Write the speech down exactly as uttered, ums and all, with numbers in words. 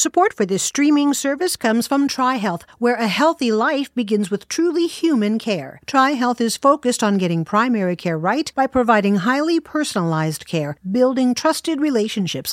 Support for this streaming service comes from TriHealth, where a healthy life begins with truly human care. TriHealth is focused on getting primary care right by providing highly personalized care, building trusted relationships,